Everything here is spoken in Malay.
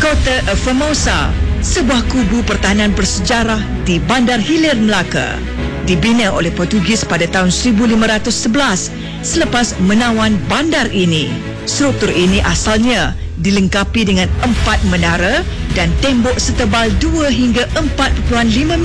Kota Formosa, sebuah kubu pertahanan bersejarah di Bandar Hilir, Melaka. Dibina oleh Portugis pada tahun 1511 selepas menawan bandar ini. Struktur ini asalnya dilengkapi dengan 4 menara dan tembok setebal 2 hingga 4.5